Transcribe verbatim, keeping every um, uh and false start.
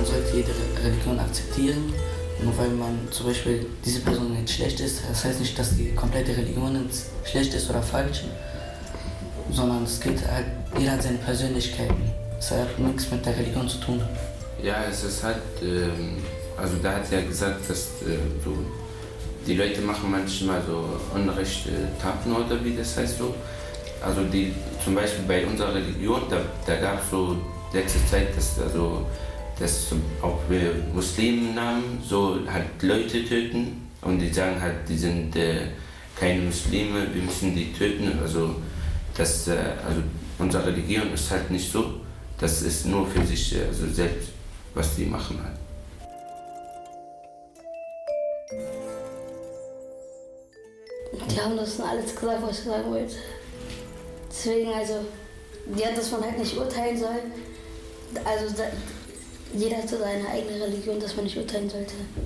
man sollte jede Religion akzeptieren. Nur weil man zum Beispiel diese Person nicht schlecht ist, das heißt nicht, dass die komplette Religion schlecht ist oder falsch, sondern es geht halt, jeder hat seine Persönlichkeiten. Es hat nichts mit der Religion zu tun. Ja, es ist halt, ähm, also da hat er gesagt, dass äh, so, die Leute machen manchmal so unrechte Taten oder wie das heißt so. Also die, zum Beispiel bei unserer Religion, da, da gab es so letzte Zeit, dass also dass auch wir Muslimennamen so halt Leute töten und die sagen halt, die sind äh, keine Muslime, wir müssen die töten. Also, das, äh, also unsere Religion ist halt nicht so, das ist nur für sich äh, also selbst, was die machen halt. Die haben das alles gesagt, was ich sagen wollte. Deswegen, also, ja, dass man halt nicht urteilen soll. Also, da, jeder hat so seine eigene Religion, dass man nicht urteilen sollte.